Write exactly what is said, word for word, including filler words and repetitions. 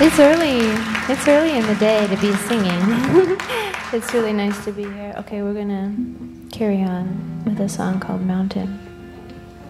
It's early. It's early in the day to be singing. It's really nice to be here. Okay, we're gonna carry on with a song called Mountain.